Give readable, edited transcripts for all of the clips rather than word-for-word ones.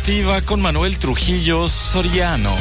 deportiva con Manuel Trujillo Soriano.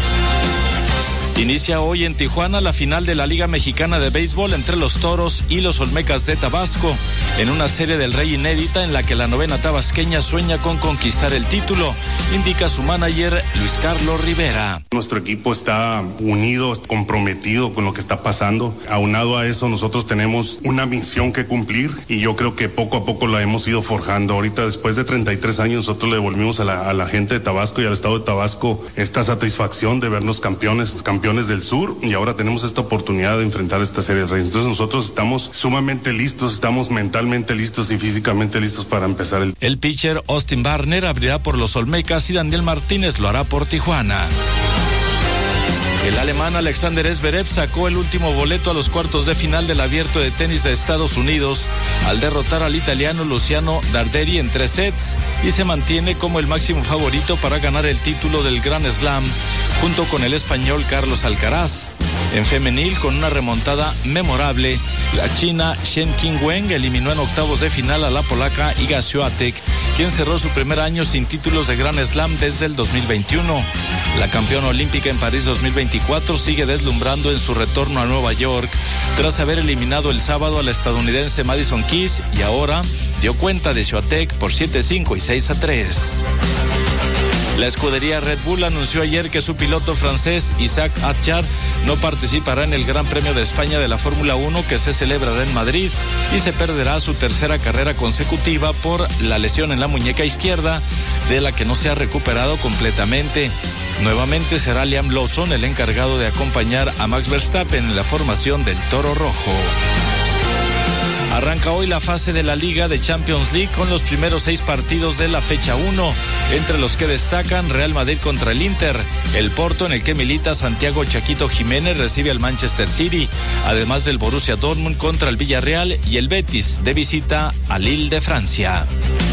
Inicia hoy en Tijuana la final de la Liga Mexicana de Béisbol entre los Toros y los Olmecas de Tabasco, en una serie del Rey inédita en la que la novena tabasqueña sueña con conquistar el título, indica su manager Luis Carlos Rivera. Nuestro equipo está unido, comprometido con lo que está pasando. Aunado a eso, nosotros tenemos una misión que cumplir y yo creo que poco a poco la hemos ido forjando. Ahorita, después de 33 años, nosotros le devolvimos a la gente de Tabasco y al estado de Tabasco esta satisfacción de vernos campeones del sur, y ahora tenemos esta oportunidad de enfrentar esta serie de Reyes. Entonces nosotros estamos sumamente listos, estamos mentalmente listos y físicamente listos para empezar. El pitcher Austin Barner abrirá por los Olmecas y Daniel Martínez lo hará por Tijuana. El alemán Alexander Zverev sacó el último boleto a los cuartos de final del Abierto de Tenis de Estados Unidos al derrotar al italiano Luciano Darderi en 3 sets y se mantiene como el máximo favorito para ganar el título del Grand Slam junto con el español Carlos Alcaraz. En femenil, con una remontada memorable, la china Shen Qingwen eliminó en octavos de final a la polaca Iga Świątek, quien cerró su primer año sin títulos de Grand Slam desde el 2021. La campeona olímpica en París 2024 sigue deslumbrando en su retorno a Nueva York tras haber eliminado el sábado a la estadounidense Madison Keys y ahora dio cuenta de Świątek por 7-5 y 6-3. La escudería Red Bull anunció ayer que su piloto francés Isaac Hadjar no participará en el Gran Premio de España de la Fórmula 1 que se celebrará en Madrid y se perderá su tercera carrera consecutiva por la lesión en la muñeca izquierda, de la que no se ha recuperado completamente. Nuevamente será Liam Lawson el encargado de acompañar a Max Verstappen en la formación del Toro Rojo. Arranca hoy la fase de la Liga de Champions League con los primeros 6 partidos de la fecha 1, entre los que destacan Real Madrid contra el Inter, el Porto, en el que milita Santiago Chaquito Jiménez, recibe al Manchester City, además del Borussia Dortmund contra el Villarreal y el Betis de visita al Lille de Francia.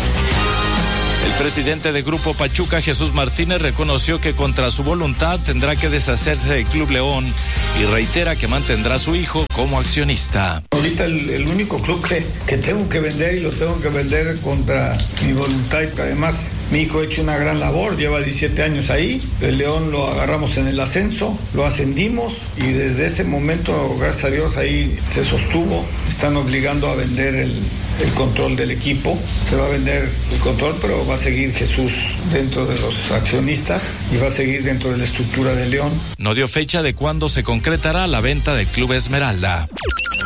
El presidente de Grupo Pachuca, Jesús Martínez, reconoció que contra su voluntad tendrá que deshacerse del Club León y reitera que mantendrá a su hijo como accionista. Ahorita el único club que tengo que vender y lo tengo que vender contra mi voluntad. Además, mi hijo ha hecho una gran labor, lleva 17 años ahí. El León lo agarramos en el ascenso, lo ascendimos y desde ese momento, gracias a Dios, ahí se sostuvo. Están obligando a vender el control del equipo. Se va a vender el control, pero va a seguir Jesús dentro de los accionistas y va a seguir dentro de la estructura de León. No dio fecha de cuándo se concretará la venta del Club Esmeralda.